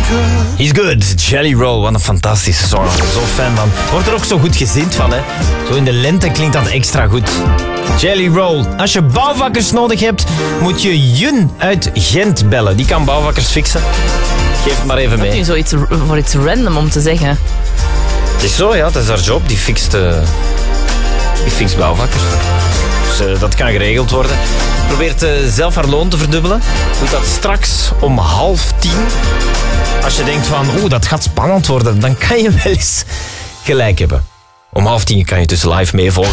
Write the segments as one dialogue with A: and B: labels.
A: He's good. Jelly Roll, wat een fantastische song. Zo fan van. Wordt er ook zo goed gezind van, hè. Zo in de lente klinkt dat extra goed. Jelly Roll. Als je bouwvakkers nodig hebt, moet je Jun uit Gent bellen. Die kan bouwvakkers fixen. Geef het maar even mee.
B: Dat is zoiets voor iets random om te zeggen.
A: Het is zo, ja. Dat is haar job. Die fixt bouwvakkers. Dus dat kan geregeld worden. Probeert zelf haar loon te verdubbelen. Doet dat straks om 9:30. Als je denkt van, dat gaat spannend worden, dan kan je wel eens gelijk hebben. Om 9:30 kan je dus live meevolgen.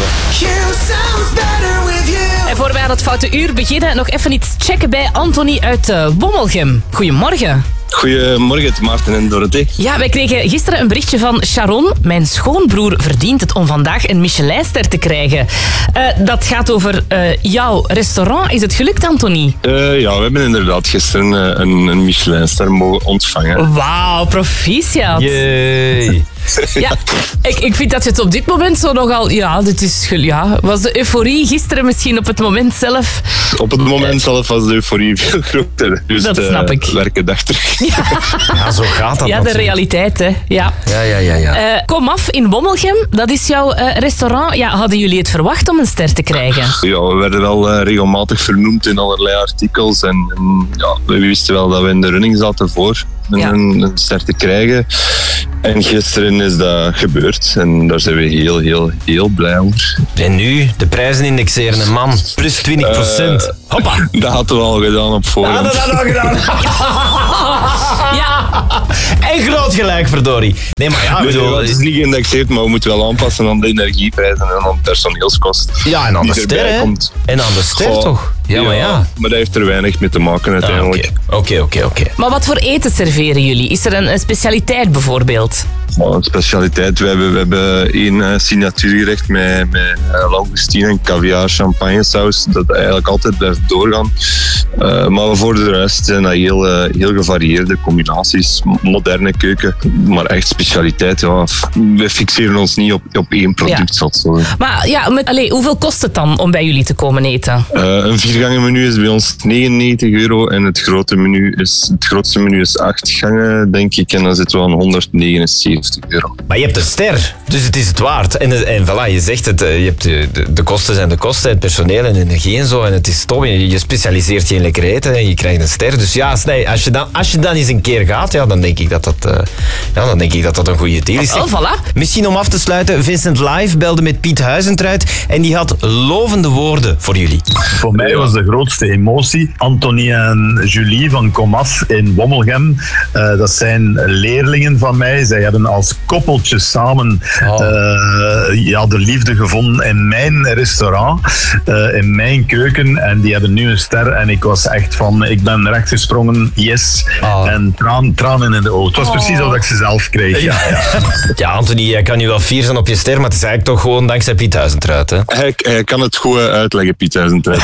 B: En voor wij aan het Foute Uur beginnen, nog even iets checken bij Anthony uit Wommelgem. Goedemorgen.
C: Goedemorgen, Maarten en Dorothee.
B: Ja, wij kregen gisteren een berichtje van Sharon. Mijn schoonbroer verdient het om vandaag een Michelinster te krijgen. Dat gaat over jouw restaurant. Is het gelukt, Anthony?
C: Ja, we hebben inderdaad gisteren een Michelinster mogen ontvangen.
B: Wauw, proficiat.
A: Yay.
B: Ja, ik vind dat je het op dit moment zo nogal... Ja, was de euforie gisteren misschien op het moment zelf...
C: Op het moment zelf was de euforie veel groter. Dus
B: dat snap ik.
C: Werken dag terug.
A: Ja, zo gaat dat.
B: Ja, de realiteit, hè. Ja.
A: Ja.
B: Komaf in Wommelgem, dat is jouw restaurant. Ja, hadden jullie het verwacht om een ster te krijgen?
C: Ja, we werden wel regelmatig vernoemd in allerlei artikels. En we wisten wel dat we in de running zaten voor een ster te krijgen. En gisteren is dat gebeurd. En daar zijn we heel, heel, heel blij over.
A: En nu, de prijzen indexeren, een man. Plus 20%. Hoppa.
C: Dat hadden we al gedaan op voorhand.
A: Ja, dat hadden we al gedaan.
B: Ja.
A: En groot gelijk, verdorie. Nee, maar ja,
C: het is niet geïndexeerd, maar we moeten wel aanpassen aan de energieprijzen en aan de personeelskosten.
A: Ja, en aan de ster, hè. En aan de ster, toch? Ja, maar ja.
C: Maar dat heeft er weinig mee te maken uiteindelijk.
A: Oké.
B: Maar wat voor eten serveren jullie? Is er een specialiteit bijvoorbeeld?
C: Een specialiteit. We hebben één signatuurgerecht met langoustine en caviar champagnesaus. Dat eigenlijk altijd blijft doorgaan. Maar voor de rest zijn dat heel gevarieerde combinaties. Moderne keuken, maar echt specialiteit. Ja. We fixeren ons niet op één product. Ja.
B: Maar ja, hoeveel kost het dan om bij jullie te komen eten?
C: Een 4-gangen menu is bij ons €99 en het grootste menu is 8 gangen, denk ik. En dan zitten we aan €179.
A: Maar je hebt een ster, dus het is het waard. En voilà, je zegt het, je hebt de kosten zijn de kosten, het personeel en energie en zo. En het is top, je specialiseert je in lekker eten en je krijgt een ster. Dus ja, als je dan eens een keer gaat, dan denk ik dat een goede deal is.
B: Voilà.
A: Misschien om af te sluiten, Vincent Live belde met Piet Huizentruid en die had lovende woorden voor jullie.
D: Voor mij was de grootste emotie Anthony en Julie van Komaf in Wommelgem. Dat zijn leerlingen van mij. Zij hebben als koppeltje samen de liefde gevonden in mijn restaurant, in mijn keuken. En die hebben nu een ster. En ik was echt ik ben recht gesprongen, yes. En tranen in de ogen. Het was precies zoals ik ze zelf kreeg.
A: Ja, Anthony, jij kan nu wel fier zijn op je ster, maar het is eigenlijk toch gewoon dankzij Piet Huizentruid, hè?
C: Hij kan het goed uitleggen, Piet Huizentruid.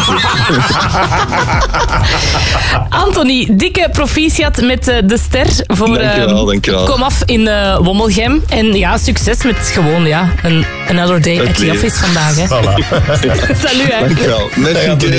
C: Anthony,
B: dikke proficiat met de ster voor
C: dankjewel.
B: Komaf in Wommelgem. En ja, succes met gewoon another day at the office vandaag. Hè.
D: Voilà.
B: Salut, hè.
C: Dankjewel.